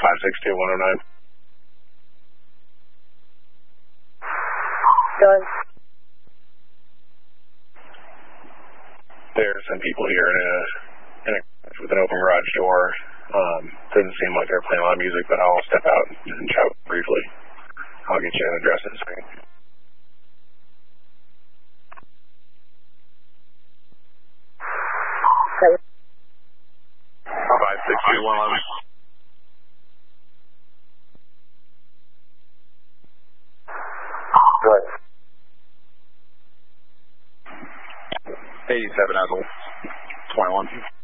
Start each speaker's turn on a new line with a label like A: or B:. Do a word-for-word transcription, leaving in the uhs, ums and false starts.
A: five six two one oh nine.
B: Done.
A: There's some people here in a, in a with an open garage door. Um, doesn't seem like they're playing a lot of music, but I'll step out and chat briefly. I'll get you an address in a second. five six two one one.
B: Good.
A: eighty-seven Ethel, twenty-one.